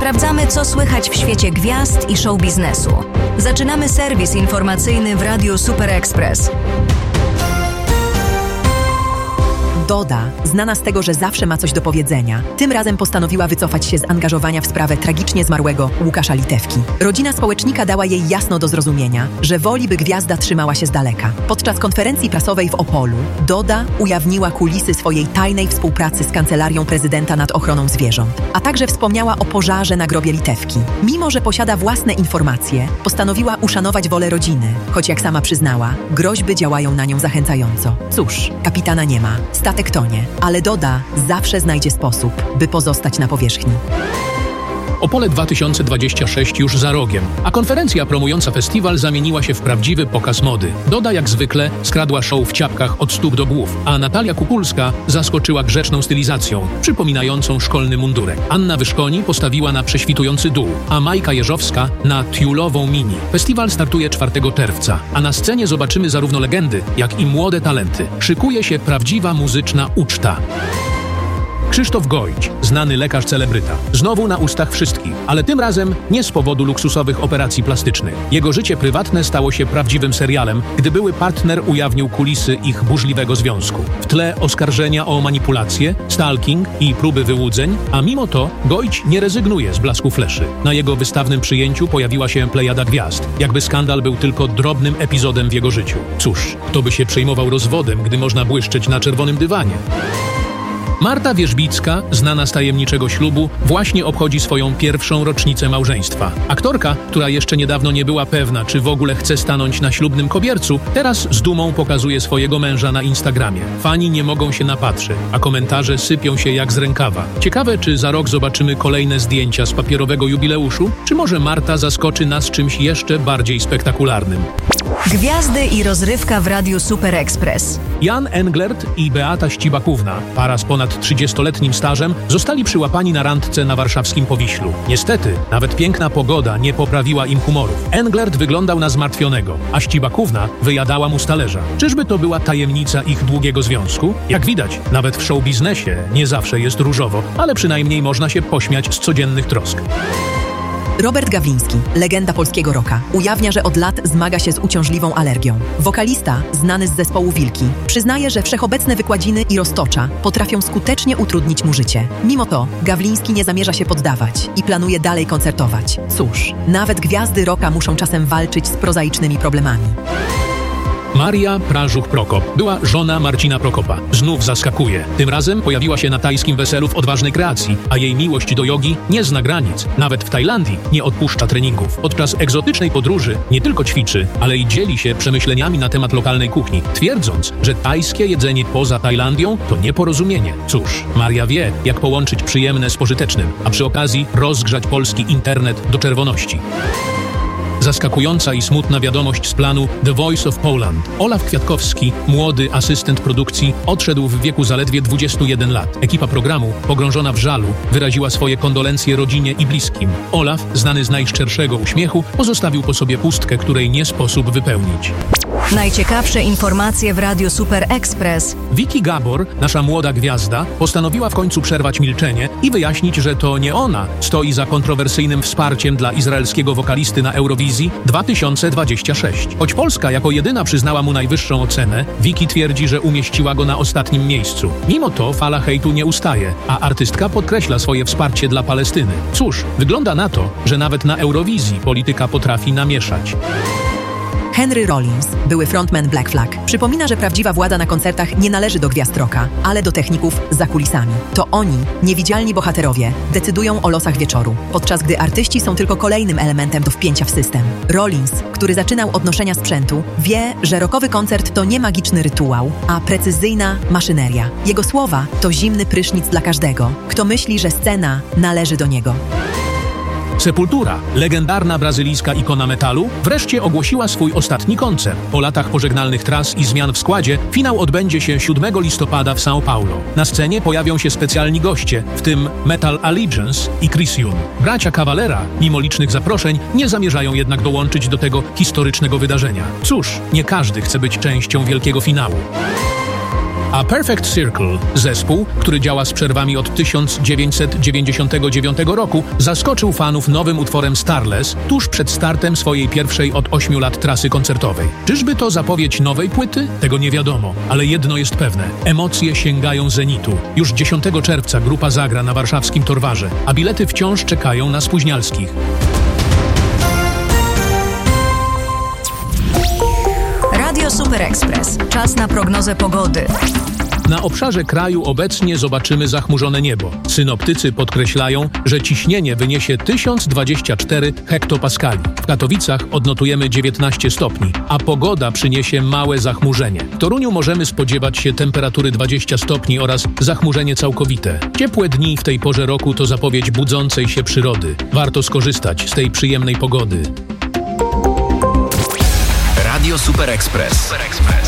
Sprawdzamy, co słychać w świecie gwiazd i show biznesu. Zaczynamy serwis informacyjny w Radiu Super Express. Doda, znana z tego, że zawsze ma coś do powiedzenia, tym razem postanowiła wycofać się z angażowania w sprawę tragicznie zmarłego Łukasza Litewki. Rodzina społecznika dała jej jasno do zrozumienia, że woli, by gwiazda trzymała się z daleka. Podczas konferencji prasowej w Opolu Doda ujawniła kulisy swojej tajnej współpracy z Kancelarią Prezydenta nad ochroną zwierząt, a także wspomniała o pożarze na grobie Litewki. Mimo że posiada własne informacje, postanowiła uszanować wolę rodziny, choć jak sama przyznała, groźby działają na nią zachęcająco. Cóż, kapitana nie ma, statek tonie, ale Doda zawsze znajdzie sposób, by pozostać na powierzchni. Opole 2026 już za rogiem, a konferencja promująca festiwal zamieniła się w prawdziwy pokaz mody. Doda jak zwykle skradła show w ciapkach od stóp do głów, a Natalia Kupulska zaskoczyła grzeczną stylizacją, przypominającą szkolny mundurek. Anna Wyszkoni postawiła na prześwitujący dół, a Majka Jeżowska na tiulową mini. Festiwal startuje 4 czerwca, a na scenie zobaczymy zarówno legendy, jak i młode talenty. Szykuje się prawdziwa muzyczna uczta. Krzysztof Gojdź, znany lekarz celebryta, znowu na ustach wszystkich, ale tym razem nie z powodu luksusowych operacji plastycznych. Jego życie prywatne stało się prawdziwym serialem, gdy były partner ujawnił kulisy ich burzliwego związku. W tle oskarżenia o manipulację, stalking i próby wyłudzeń, a mimo to Gojdź nie rezygnuje z blasku fleszy. Na jego wystawnym przyjęciu pojawiła się plejada gwiazd, jakby skandal był tylko drobnym epizodem w jego życiu. Cóż, kto by się przejmował rozwodem, gdy można błyszczeć na czerwonym dywanie? Marta Wierzbicka, znana z tajemniczego ślubu, właśnie obchodzi swoją pierwszą rocznicę małżeństwa. Aktorka, która jeszcze niedawno nie była pewna, czy w ogóle chce stanąć na ślubnym kobiercu, teraz z dumą pokazuje swojego męża na Instagramie. Fani nie mogą się napatrzeć, a komentarze sypią się jak z rękawa. Ciekawe, czy za rok zobaczymy kolejne zdjęcia z papierowego jubileuszu, czy może Marta zaskoczy nas czymś jeszcze bardziej spektakularnym. Gwiazdy i rozrywka w Radiu Super Express. Jan Englert i Beata Ścibakówna, para z ponad 30-letnim stażem, zostali przyłapani na randce na warszawskim Powiślu. Niestety, nawet piękna pogoda nie poprawiła im humorów. Englert wyglądał na zmartwionego, a Ścibakówna wyjadała mu z talerza. Czyżby to była tajemnica ich długiego związku? Jak widać, nawet w show-biznesie nie zawsze jest różowo, ale przynajmniej można się pośmiać z codziennych trosk. Robert Gawliński, legenda polskiego rocka, ujawnia, że od lat zmaga się z uciążliwą alergią. Wokalista, znany z zespołu Wilki, przyznaje, że wszechobecne wykładziny i roztocza potrafią skutecznie utrudnić mu życie. Mimo to Gawliński nie zamierza się poddawać i planuje dalej koncertować. Cóż, nawet gwiazdy rocka muszą czasem walczyć z prozaicznymi problemami. Maria Prażuch-Prokop była żona Marcina Prokopa. Znów zaskakuje. Tym razem pojawiła się na tajskim weselu w odważnej kreacji, a jej miłość do jogi nie zna granic. Nawet w Tajlandii nie odpuszcza treningów. Podczas egzotycznej podróży nie tylko ćwiczy, ale i dzieli się przemyśleniami na temat lokalnej kuchni, twierdząc, że tajskie jedzenie poza Tajlandią to nieporozumienie. Cóż, Maria wie, jak połączyć przyjemne z pożytecznym, a przy okazji rozgrzać polski internet do czerwoności. Zaskakująca i smutna wiadomość z planu The Voice of Poland. Olaf Kwiatkowski, młody asystent produkcji, odszedł w wieku zaledwie 21 lat. Ekipa programu, pogrążona w żalu, wyraziła swoje kondolencje rodzinie i bliskim. Olaf, znany z najszczerszego uśmiechu, pozostawił po sobie pustkę, której nie sposób wypełnić. Najciekawsze informacje w Radiu Super Express. Vicky Gabor, nasza młoda gwiazda, postanowiła w końcu przerwać milczenie i wyjaśnić, że to nie ona stoi za kontrowersyjnym wsparciem dla izraelskiego wokalisty na Eurowizji 2026. Choć Polska jako jedyna przyznała mu najwyższą ocenę, Vicky twierdzi, że umieściła go na ostatnim miejscu. Mimo to fala hejtu nie ustaje, a artystka podkreśla swoje wsparcie dla Palestyny. Cóż, wygląda na to, że nawet na Eurowizji polityka potrafi namieszać. Henry Rollins, były frontman Black Flag, przypomina, że prawdziwa władza na koncertach nie należy do gwiazd rocka, ale do techników za kulisami. To oni, niewidzialni bohaterowie, decydują o losach wieczoru, podczas gdy artyści są tylko kolejnym elementem do wpięcia w system. Rollins, który zaczynał od noszenia sprzętu, wie, że rockowy koncert to nie magiczny rytuał, a precyzyjna maszyneria. Jego słowa to zimny prysznic dla każdego, kto myśli, że scena należy do niego. Sepultura, legendarna brazylijska ikona metalu, wreszcie ogłosiła swój ostatni koncert. Po latach pożegnalnych tras i zmian w składzie, finał odbędzie się 7 listopada w São Paulo. Na scenie pojawią się specjalni goście, w tym Metal Allegiance i Chris Young. Bracia Cavalera, mimo licznych zaproszeń, nie zamierzają jednak dołączyć do tego historycznego wydarzenia. Cóż, nie każdy chce być częścią wielkiego finału. A Perfect Circle, zespół, który działa z przerwami od 1999 roku, zaskoczył fanów nowym utworem Starless tuż przed startem swojej pierwszej od 8 lat trasy koncertowej. Czyżby to zapowiedź nowej płyty? Tego nie wiadomo, ale jedno jest pewne. Emocje sięgają zenitu. Już 10 czerwca grupa zagra na warszawskim Torwarze, a bilety wciąż czekają na spóźnialskich. Radio Super Express. Czas na prognozę pogody. Na obszarze kraju obecnie zobaczymy zachmurzone niebo. Synoptycy podkreślają, że ciśnienie wyniesie 1024 hektopaskali. W Katowicach odnotujemy 19 stopni, a pogoda przyniesie małe zachmurzenie. W Toruniu możemy spodziewać się temperatury 20 stopni oraz zachmurzenie całkowite. Ciepłe dni w tej porze roku to zapowiedź budzącej się przyrody. Warto skorzystać z tej przyjemnej pogody. Radio Super Express.